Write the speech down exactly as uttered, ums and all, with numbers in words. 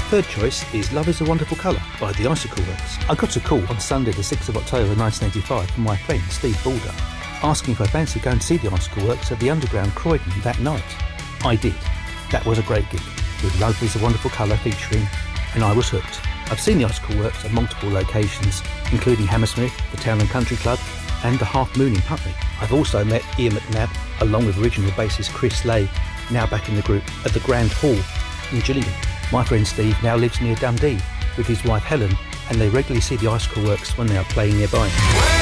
third choice is Love is a Wonderful Colour by the Icicle Works. I got a call on Sunday the sixth of October nineteen eighty-five from my friend Steve Balder, asking if I fancied going to see the Icicle Works at the Underground Croydon that night. I did. That was a great gig, with Love is a Wonderful Colour featuring, and I was hooked. I've seen the Icicle Works at multiple locations, including Hammersmith, the Town and Country Club, and the Half Moon in Putney. I've also met Ian McNabb, along with original bassist Chris Lay, now back in the group, at the Grand Hall in Gillingham. My friend Steve now lives near Dundee with his wife Helen, and they regularly see the Icicle Works when they are playing nearby.